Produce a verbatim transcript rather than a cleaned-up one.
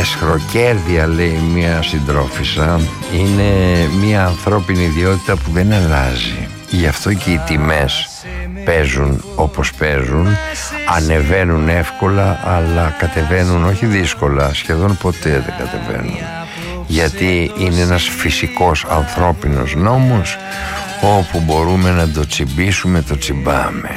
εσχροκέρδεια, λέει μία συντρόφισσα, είναι μία ανθρώπινη ιδιότητα που δεν αλλάζει. Γι' αυτό και οι τιμές παίζουν όπως παίζουν, ανεβαίνουν εύκολα αλλά κατεβαίνουν όχι δύσκολα, σχεδόν ποτέ δεν κατεβαίνουν, γιατί είναι ένας φυσικός ανθρώπινος νόμος, όπου μπορούμε να το τσιμπήσουμε το τσιμπάμε.